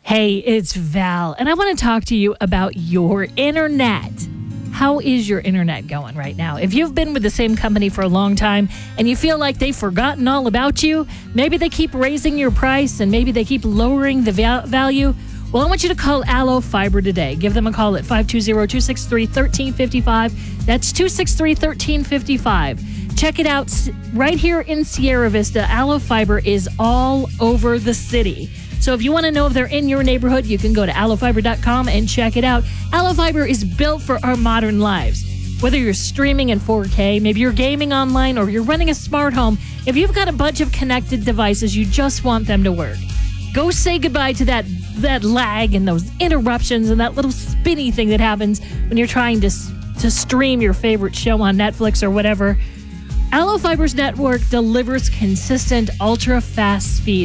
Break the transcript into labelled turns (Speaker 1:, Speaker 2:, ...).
Speaker 1: Hey, it's Val, and I want to talk to you about your internet. How is your internet going right now? If you've been with the same company for a long time and you feel like they've forgotten all about you, maybe they keep raising your price and maybe they keep lowering the value, well, I want you to call Allo Fiber today. Give them a call at 520-263-1355. That's 263-1355. Check it out right here in Sierra Vista. Allo Fiber is all over the city. So if you want to know if they're in your neighborhood, you can go to allofiber.com and check it out. Allo Fiber is built for our modern lives. Whether you're streaming in 4K, maybe you're gaming online, or you're running a smart home, if you've got a bunch of connected devices, you just want them to work. Go say goodbye to that lag and those interruptions and that little spinny thing that happens when you're trying to stream your favorite show on Netflix or whatever. Allo Fiber's network delivers consistent, ultra-fast speed.